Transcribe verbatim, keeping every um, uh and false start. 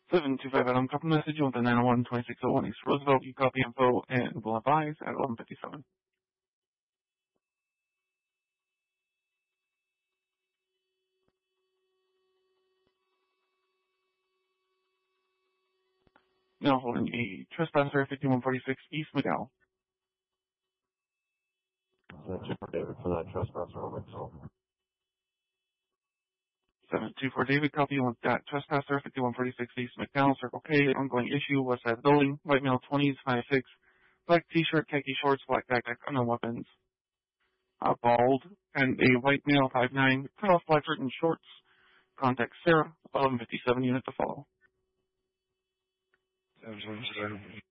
seven two five Adam, copy message on the nine one two six oh one East Roosevelt. You copy info and will advise at eleven fifty-seven. Now holding a trespasser at fifty-one forty-six East McDowell. seven two four David for that trespasser over. seven two four David, copy on that trespasser, fifty-one forty-six East McDowell, Circle K, ongoing issue, west side building, white male twenties, five six, black t-shirt, khaki shorts, black backpack, unknown weapons, uh, bald, and a white male, five nine, cut off black shirt and shorts, contact Sarah, eleven fifty-seven unit to follow. seven two seven